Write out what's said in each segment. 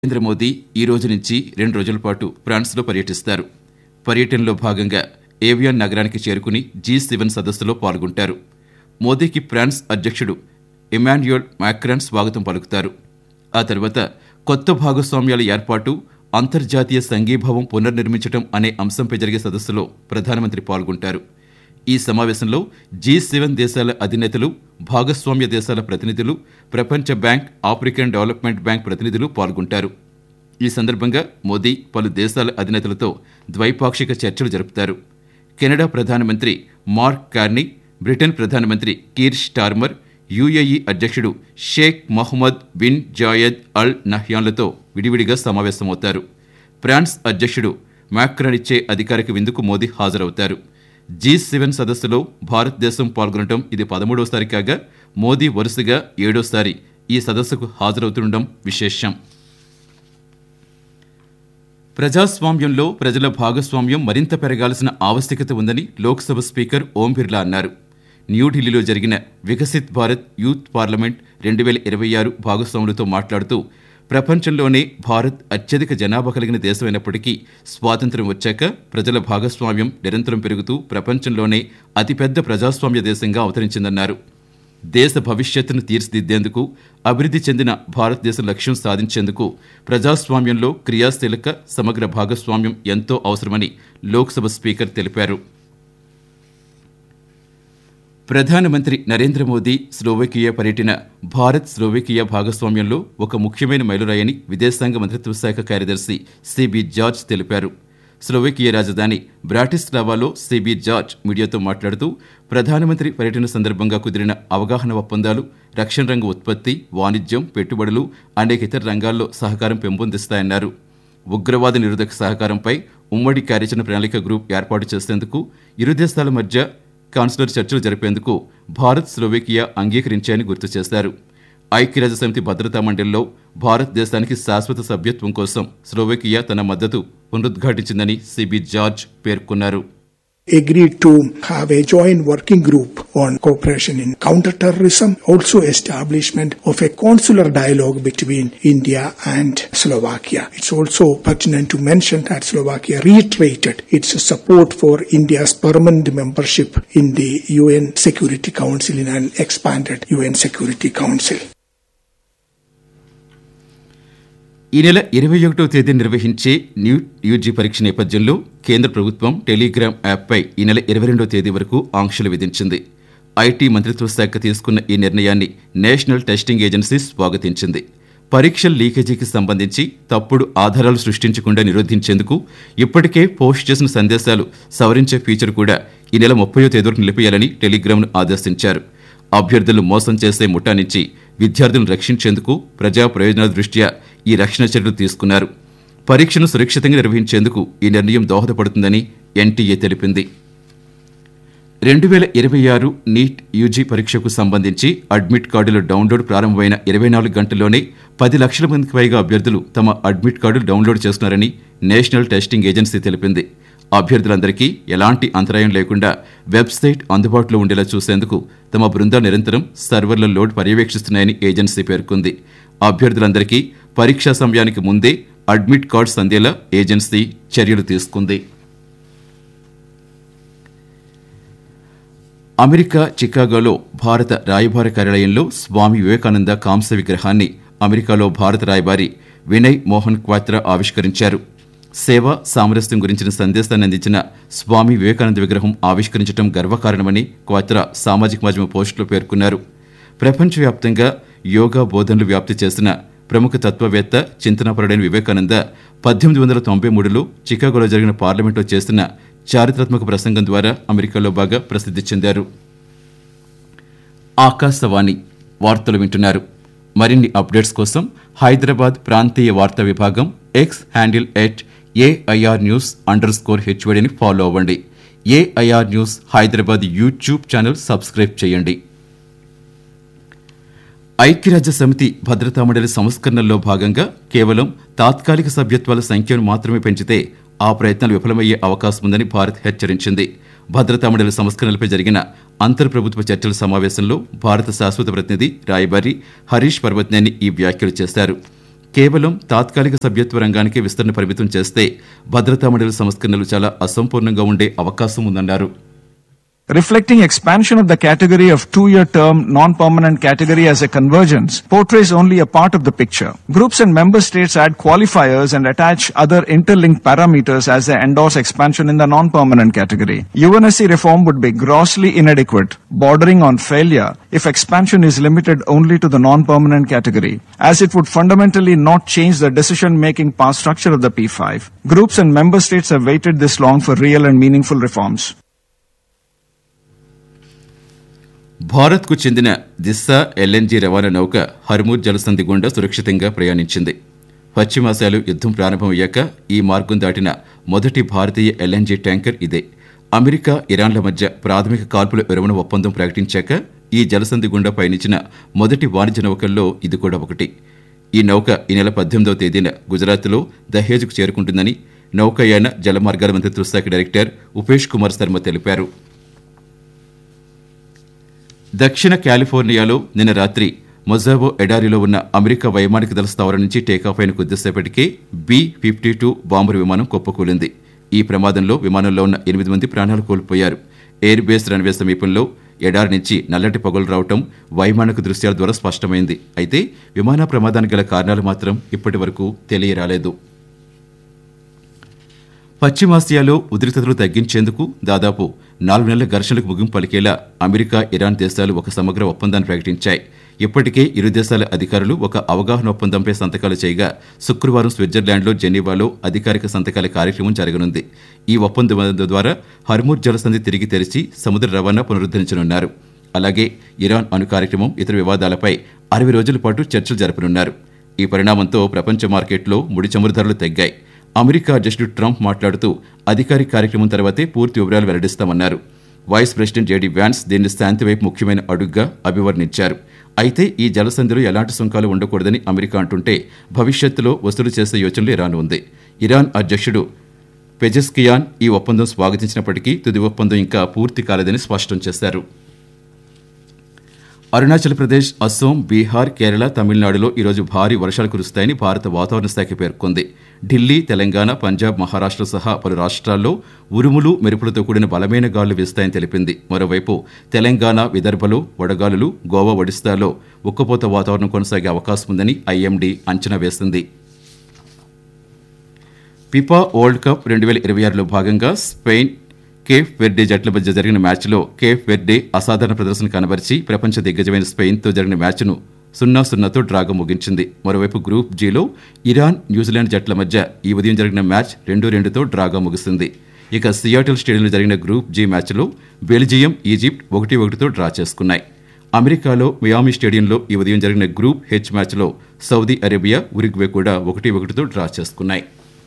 నరేంద్ర మోదీ ఈ రోజు నుంచి 2 రోజుల పాటు ఫ్రాన్స్లో పర్యటిస్తారు. పర్యటనలో భాగంగా ఏవియాన్ నగరానికి చేరుకుని G7 సదస్సులో పాల్గొంటారు. మోదీకి ఫ్రాన్స్ అధ్యక్షుడు ఇమాన్యుయల్ మాక్రాన్ స్వాగతం పలుకుతారు. ఆ తర్వాత కొత్త భాగస్వామ్యాల ఏర్పాటు, అంతర్జాతీయ సంఘీభావం పునర్నిర్మించడం అనే అంశంపై జరిగే సదస్సులో ప్రధానమంత్రి పాల్గొంటారు. ఈ సమావేశంలో G7 దేశాల అధినేతలు, భాగస్వామ్య దేశాల ప్రతినిధులు, ప్రపంచ బ్యాంక్, ఆఫ్రికన్ డెవలప్మెంట్ బ్యాంక్ ప్రతినిధులు పాల్గొంటారు. ఈ సందర్భంగా మోదీ పలు దేశాల అధినేతలతో ద్వైపాక్షిక చర్చలు జరుపుతారు. కెనడా ప్రధానమంత్రి మార్క్ కార్నీ, బ్రిటన్ ప్రధానమంత్రి కీర్ స్టార్మర్, UAE అధ్యక్షుడు షేక్ మహ్మద్ బిన్ జాయద్ అల్ నహ్యాన్లతో విడివిడిగా సమావేశమవుతారు. ఫ్రాన్స్ అధ్యక్షుడు మాక్రాన్ ఇచ్చే అధికారిక విందుకు మోదీ హాజరవుతారు. G7 సదస్సులో భారతదేశం పాల్గొనడం ఇది 13వసారి కాగా, మోదీ వరుసగా 7వసారి ఈ సదస్సుకు హాజరవుతుండడం విశేషం. ప్రజాస్వామ్యంలో ప్రజల భాగస్వామ్యం మరింత పెరగాల్సిన ఆవశ్యకత ఉందని లోక్సభ స్పీకర్ ఓం బిర్లా అన్నారు. న్యూఢిల్లీలో జరిగిన వికసిత్ భారత్ యూత్ పార్లమెంట్ 2026 భాగస్వాములతో మాట్లాడుతూ, ప్రపంచంలోనే భారత్ అత్యధిక జనాభా కలిగిన దేశమైనప్పటికీ స్వాతంత్ర్యం వచ్చాక ప్రజల భాగస్వామ్యం నిరంతరం పెరుగుతూ ప్రపంచంలోనే అతిపెద్ద ప్రజాస్వామ్య దేశంగా అవతరించిందన్నారు. దేశ భవిష్యత్తును తీర్చిదిద్దేందుకు, అభివృద్ధి చెందిన భారతదేశ లక్ష్యం సాధించేందుకు ప్రజాస్వామ్యంలో క్రియాశీలక సమగ్ర భాగస్వామ్యం ఎంతో అవసరమని లోక్సభ స్పీకర్ తెలిపారు. ప్రధానమంత్రి నరేంద్ర మోదీ స్లోవేకియా పర్యటన భారత్-స్లోవేకియా భాగస్వామ్యంలో ఒక ముఖ్యమైన మైలురాయని విదేశాంగ మంత్రిత్వ శాఖ కార్యదర్శి సిబి జార్జ్ తెలిపారు. స్లోవేకియా రాజధాని బ్రాటిస్లావాలో సిబి జార్జ్ మీడియాతో మాట్లాడుతూ, ప్రధానమంత్రి పర్యటన సందర్భంగా కుదిరిన అవగాహన ఒప్పందాలు రక్షణ రంగ ఉత్పత్తి, వాణిజ్యం, పెట్టుబడులు, అనేక ఇతర రంగాల్లో సహకారం పెంపొందిస్తాయన్నారు. ఉగ్రవాద నిరోధక సహకారంపై ఉమ్మడి కార్యాచరణ ప్రణాళిక గ్రూప్ ఏర్పాటు చేసేందుకు ఇరు దేశాల మధ్య కాన్సులర్ చర్చలు జరిపేందుకు భారత్, స్లోవేకియా అంగీకరించాయని గుర్తు చేశారు. ఐక్యరాజ్యసమితి భద్రతా మండలిలో భారతదేశానికి శాశ్వత సభ్యత్వం కోసం స్లోవేకియా తన మద్దతు పునరుద్ఘాటించిందని సిబి జార్జ్ పేర్కొన్నారు. Agreed to have a joint working group on cooperation in counterterrorism, also establishment of a consular dialogue between India and Slovakia. It's also pertinent to mention that Slovakia reiterated its support for India's permanent membership in the UN Security Council in an expanded UN Security Council. ఈ నెల 21వ తేదీ నిర్వహించే NEET UG పరీక్ష నేపథ్యంలో కేంద్ర ప్రభుత్వం Telegram యాప్పై ఈ నెల 22వ తేదీ వరకు ఆంక్షలు విధించింది. ఐటీ మంత్రిత్వ శాఖ తీసుకున్న ఈ నిర్ణయాన్ని నేషనల్ టెస్టింగ్ ఏజెన్సీ స్వాగతించింది. పరీక్షల లీకేజీకి సంబంధించి తప్పుడు ఆధారాలు సృష్టించకుండా నిరోధించేందుకు ఇప్పటికే పోస్ట్ చేసిన సందేశాలు సవరించే ఫీచర్ కూడా ఈ నెల 30వ తేదీ వరకు నిలిపేయాలని టెలిగ్రామ్ను ఆదేశించారు. అభ్యర్థులు మోసం చేసే ముఠా నుంచి విద్యార్థులను రక్షించేందుకు ప్రజా ప్రయోజనాల దృష్ట్యా ఈ రక్షణ చర్యలు తీసుకున్నారు. పరీక్షను సురక్షితంగా నిర్వహించేందుకు ఈ నిర్ణయం దోహదపడుతుందని ఎన్టీఏ తెలిపింది. 2026 నీట్ యూజీ పరీక్షకు సంబంధించి అడ్మిట్ కార్డుల డౌన్లోడ్ ప్రారంభమైన 24 గంటల్లోనే 10 లక్షల మందికి పైగా అభ్యర్థులు తమ అడ్మిట్ కార్డులు డౌన్లోడ్ చేస్తున్నారని నేషనల్ టెస్టింగ్ ఏజెన్సీ తెలిపింది. అభ్యర్థులందరికీ ఎలాంటి అంతరాయం లేకుండా వెబ్సైట్ అందుబాటులో ఉండేలా చూసేందుకు తమ బృందాలు నిరంతరం సర్వర్ల లోడ్ పర్యవేక్షిస్తున్నాయని ఏజెన్సీ పేర్కొంది. అభ్యర్థులందరికీ పరీక్షా సమయానికి ముందే అడ్మిట్ కార్డ్స్ అందేలా ఏజెన్సీ చర్యలు తీసుకుంది. అమెరికా చికాగోలో భారత రాయబార కార్యాలయంలో స్వామి వివేకానంద కాంస్య విగ్రహాన్ని అమెరికాలో భారత రాయబారి వినయ్ మోహన్ క్వాత్రా ఆవిష్కరించారు. సేవ, సామరస్యం గురించిన సందేశాన్ని అందించిన స్వామి వివేకానంద విగ్రహం ఆవిష్కరించడం గర్వకారణమని క్వాత్రా సామాజిక మాధ్యమ పోస్టులో పేర్కొన్నారు. ప్రపంచవ్యాప్తంగా యోగా బోధనలు వ్యాప్తి చేసిన ప్రముఖ తత్వవేత్త, చింతనాపరుడైన వివేకానంద 1893లో చికాగోలో జరిగిన పార్లమెంట్లో చేసిన చారిత్రాత్మక ప్రసంగం ద్వారా అమెరికాలో బాగా ప్రసిద్ధి చెందారు. ఆకాశవాణి వార్తలు వింటున్నారు. మరిన్ని అప్డేట్స్ కోసం హైదరాబాద్ ప్రాంతీయ వార్తా విభాగం ఎక్స్ హ్యాండిల్ @AIR News_HVDని ఫాలో అవ్వండి. AIR news Hyderabad YouTube channel subscribe చేయండి. ఐక్యరాజ్య సమితి భద్రతా మండలి సంస్కరణల్లో భాగంగా కేవలం తాత్కాలిక సభ్యత్వాల సంఖ్యను మాత్రమే పెంచితే ఆ ప్రయత్నాలు విఫలమయ్యే అవకాశం ఉందని భారత్ హెచ్చరించింది. భద్రతా మండలి సంస్కరణలపై జరిగిన అంతర్ప్రభుత్వ చర్చల సమావేశంలో భారత శాశ్వత ప్రతినిధి రాయబారి హరీష్ పర్వత్నేని ఈ వ్యాఖ్యలు చేశారు. కేవలం తాత్కాలిక సభ్యత్వ రంగానికి విస్తరణ పరిమితం చేస్తే భద్రతా మండలి సంస్కరణలు చాలా అసంపూర్ణంగా ఉండే అవకాశం ఉందన్నారు. Reflecting expansion of the category of 2-year term non-permanent category as a convergence portrays only a part of the picture. Groups and member states add qualifiers and attach other interlinked parameters as they endorse expansion in the non-permanent category. UNSC reform would be grossly inadequate, bordering on failure if expansion is limited only to the non-permanent category, as it would fundamentally not change the decision-making power structure of the P5. Groups and member states have waited this long for real and meaningful reforms. భారత్కు చెందిన దిశ LNG రవాణా నౌక హర్మూర్ జలసంధి గుండా సురక్షితంగా ప్రయాణించింది. పశ్చిమాసియాలో యుద్దం ప్రారంభమయ్యాక ఈ మార్గం దాటిన మొదటి భారతీయ ఎల్ఎన్జీ ట్యాంకర్ ఇదే. అమెరికా, ఇరాన్ల మధ్య ప్రాథమిక కాల్పుల విరమణ ఒప్పందం ప్రకటించాక ఈ జలసంధి గుండా పయనించిన మొదటి వాణిజ్య నౌకల్లో ఇది కూడా ఒకటి. ఈ నౌక ఈ నెల 18వ తేదీన గుజరాత్లో దహేజ్కు చేరుకుంటుందని నౌకాయాన జలమార్గాల మంత్రిత్వ శాఖ డైరెక్టర్ ఉపేష్ కుమార్ శర్మ తెలిపారు. దక్షిణ కాలిఫోర్నియాలో నిన్న రాత్రి మొజాబో ఎడారిలో ఉన్న అమెరికా వైమానిక దళ స్థావరం నుంచి టేకాఫ్ అయిన కొద్దిసేపటికే B-52 బాంబర్ విమానం కుప్పకూలింది. ఈ ప్రమాదంలో విమానంలో ఉన్న 8 మంది ప్రాణాలు కోల్పోయారు. ఎయిర్ బేస్ రన్వే సమీపంలో ఎడారి నుంచి నల్లటి పొగలు రావటం వైమానిక దృశ్యాల ద్వారా స్పష్టమైంది. అయితే విమాన ప్రమాదానికి గల కారణాలు మాత్రం ఇప్పటి వరకు తెలియరాలేదు. పశ్చిమాసియాలో ఉద్రిక్తతలు తగ్గించేందుకు దాదాపు 4 నెలల ఘర్షణలకు ముగింపు పలికేలా అమెరికా, ఇరాన్ దేశాలు ఒక సమగ్ర ఒప్పందాన్ని ప్రకటించాయి. ఇప్పటికే ఇరు దేశాల అధికారులు ఒక అవగాహన ఒప్పందంపై సంతకాలు చేయగా శుక్రవారం స్విట్జర్లాండ్లో జెనీవాలో అధికారిక సంతకాల కార్యక్రమం జరగనుంది. ఈ ఒప్పందం ద్వారా హర్మూర్ జలసంధి తిరిగి తెరిచి సముద్ర రవాణా పునరుద్ధరించనున్నారు. అలాగే ఇరాన్ అణు కార్యక్రమం, ఇతర వివాదాలపై 60 రోజుల పాటు చర్చలు జరపనున్నారు. ఈ పరిణామంతో ప్రపంచ మార్కెట్లో ముడి చమురు ధరలు తగ్గాయి. అమెరికా అధ్యక్షుడు ట్రంప్ మాట్లాడుతూ అధికారిక కార్యక్రమం తర్వాతే పూర్తి వివరాలు వెల్లడిస్తామన్నారు. వైస్ ప్రెసిడెంట్ జేడీ వ్యాన్స్ దీన్ని శాంతి వైపు ముఖ్యమైన అడుగ్గా అభివర్ణించారు. అయితే ఈ జలసంధిలో ఎలాంటి సుంకాలు ఉండకూడదని అమెరికా అంటుంటే భవిష్యత్తులో వసూలు చేసే యోచనలు ఇరాన్ ఉంది. ఇరాన్ అధ్యక్షుడు పెజెస్కియాన్ ఈ ఒప్పందం స్వాగతించినప్పటికీ తుది ఒప్పందం ఇంకా పూర్తి కాలేదని స్పష్టం చేశారు. అరుణాచల్ ప్రదేశ్, అస్సోం, బీహార్, కేరళ, తమిళనాడులో ఈరోజు భారీ వర్షాలు కురుస్తాయని భారత వాతావరణ శాఖ పేర్కొంది. ఢిల్లీ, తెలంగాణ, పంజాబ్, మహారాష్ట్ర సహా పలు రాష్ట్రాల్లో ఉరుములు, మెరుపులతో కూడిన బలమైన గాలులు వీస్తాయని తెలిపింది. మరోవైపు తెలంగాణ, విదర్భలో వడగాలులు, గోవా, ఒడిశాలో ఉక్కపోత వాతావరణం కొనసాగే అవకాశం ఉందని ఐఎండీ అంచనా వేసింది. ఫిఫా వరల్డ్ కప్ 2026లో భాగంగా స్పెయిన్, కేప్ వెర్డే జట్ల మధ్య జరిగిన మ్యాచ్లో కేప్ వెర్డే అసాధారణ ప్రదర్శన కనబరిచి ప్రపంచ దిగ్గజమైన స్పెయిన్తో జరిగిన మ్యాచ్ను 0-0తో డ్రాగా ముగించింది. మరోవైపు గ్రూప్ జీలో ఇరాన్, న్యూజిలాండ్ జట్ల మధ్య ఈ ఉదయం జరిగిన మ్యాచ్ 2-2తో డ్రాగా ముగిసింది. ఇక సియాటిల్ స్టేడియంలో జరిగిన గ్రూప్ జీ మ్యాచ్లో బెల్జియం, ఈజిప్ట్ 1-1తో డ్రా చేసుకున్నాయి. అమెరికాలో మియామి స్టేడియంలో ఈ ఉదయం జరిగిన గ్రూప్ హెచ్ మ్యాచ్లో సౌదీ అరేబియా, ఉరుగ్వే కూడా 1-1తో డ్రా చేసుకున్నాయి.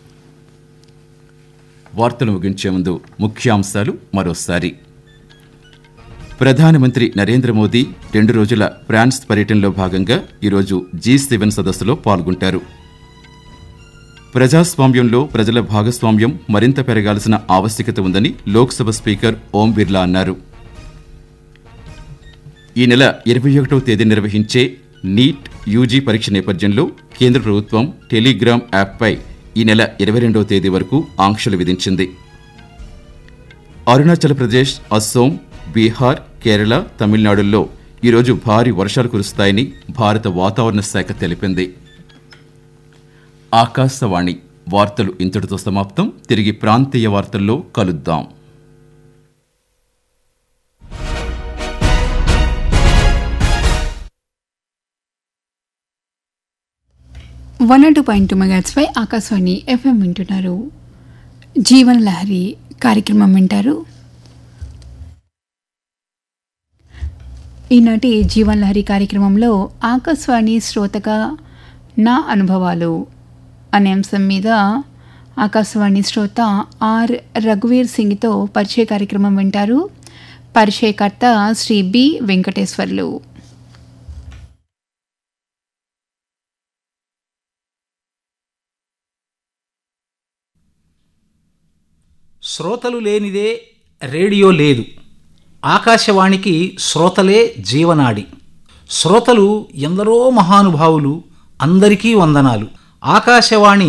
వార్తలు ముగించే ముందు ముఖ్యాంశాలు మరోసారి. ప్రధానమంత్రి నరేంద్ర మోదీ 2 రోజుల ఫ్రాన్స్ పర్యటనలో భాగంగా ఈరోజు G7 సదస్సులో పాల్గొంటారు. ప్రజాస్వామ్యంలో ప్రజల భాగస్వామ్యం మరింత పెరగాల్సిన ఆవశ్యకత ఉందని లోక్సభ స్పీకర్ ఓం బిర్లా అన్నారు. ఈ నెల 21వ తేదీ నిర్వహించే నీట్ యూజీ పరీక్ష నేపథ్యంలో కేంద్ర ప్రభుత్వం టెలిగ్రామ్ యాప్పై ఈ నెల 22వ తేదీ వరకు ఆంక్షలు విధించింది. అరుణాచల్ ప్రదేశ్, అస్సోం, బీహార్, కేరళ, తమిళనాడుల్లో ఈరోజు భారీ వర్షాలు కురుస్తాయని భారత వాతావరణ శాఖ తెలిపింది. ఆకాశవాణి వార్తలు ఇంతటితో సమాప్తం. తిరిగి ప్రాంతీయ వార్తల్లో కలుద్దాం. 102.2 మెగాహెర్ట్జ్ పై ఆకాశవాణి FM వింటున్నారు. జీవన లహరి కార్యక్రమం వింటారు. ఈనాటి జీవన లహరి కార్యక్రమంలో ఆకాశవాణి శ్రోతగా నా అనుభవాలు అనే అంశం మీద ఆకాశవాణి శ్రోత ఆర్ రఘువీర్ సింగ్తో పరిచయ కార్యక్రమం వింటారు. పరిచయకర్త శ్రీ బి వెంకటేశ్వర్లు. శ్రోతలు లేనిదే రేడియో లేదు. ఆకాశవాణికి శ్రోతలే జీవనాడి. శ్రోతలు ఎందరో మహానుభావులు అందరికీ వందనాలు. ఆకాశవాణి